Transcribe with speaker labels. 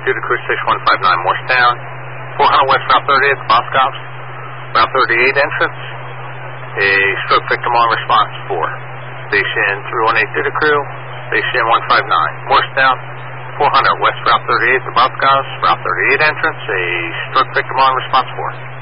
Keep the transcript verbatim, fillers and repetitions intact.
Speaker 1: two to Crew Station one five nine, Morristown. four hundred West Route thirty-eight, the Boscovs. Route thirty-eight entrance. A stroke victim on response four. Station three one eight to Crew. Station one five nine, Morristown. four hundred West Route thirty-eight, the Boscovs. Route thirty-eight entrance. A stroke victim on response four.